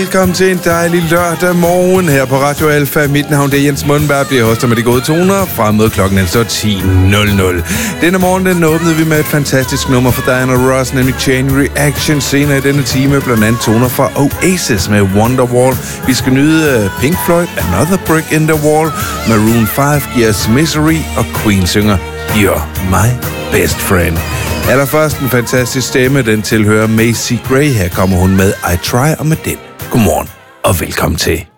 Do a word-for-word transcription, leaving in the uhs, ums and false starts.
Velkommen til en dejlig lørdag morgen her på Radio Alfa. Mit navn er Jens Mundberg, bliver hoster med de gode toner frem mod klokken altså ti nul nul. Denne morgen den åbnede vi med et fantastisk nummer fra Diana Ross, nemlig Chain Reaction. Senere i denne time blandt andet toner fra Oasis med Wonderwall. Vi skal nyde Pink Floyd, Another Brick in the Wall, Maroon five giver os Misery, og Queen synger You're My Best Friend. Allerførst en fantastisk stemme, den tilhører Macy Gray. Her kommer hun med I Try, og med den godmorgen og velkommen til.